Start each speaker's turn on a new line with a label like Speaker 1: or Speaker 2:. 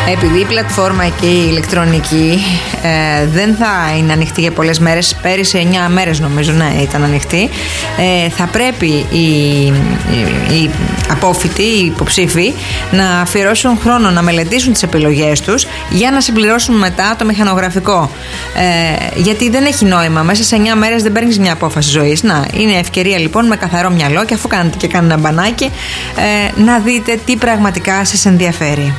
Speaker 1: Επειδή η πλατφόρμα και η ηλεκτρονική δεν θα είναι ανοιχτή για πολλές μέρες, πέρυσι 9 μέρες νομίζω ήταν ανοιχτή, θα πρέπει οι απόφοιτοι, οι υποψήφοι να αφιερώσουν χρόνο να μελετήσουν τις επιλογές τους για να συμπληρώσουν μετά το μηχανογραφικό, γιατί δεν έχει νόημα μέσα σε 9 μέρες δεν παίρνεις μια απόφαση ζωής. Είναι ευκαιρία λοιπόν με καθαρό μυαλό, και αφού κάνετε και κανένα μπανάκι, να δείτε τι πραγματικά σας ενδιαφέρει.